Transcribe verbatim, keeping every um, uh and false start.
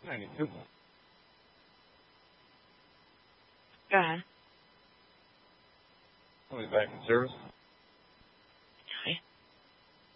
ninety-two. Go ahead. I'll be back in service.